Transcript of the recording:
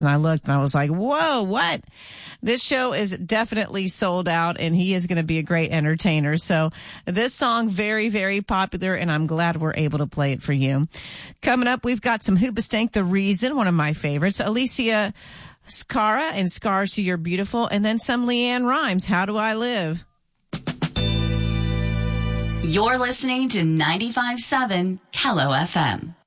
And I looked and I was like, whoa, what? This show is definitely sold out and he is going to be a great entertainer. So this song, very, very popular, and I'm glad we're able to play it for you. Coming up, we've got some Hoobastank, The Reason, one of my favorites. Alicia Cara and Scars to Your Beautiful, and then some Leanne Rimes, How Do I Live? You're listening to 95.7 Hello FM.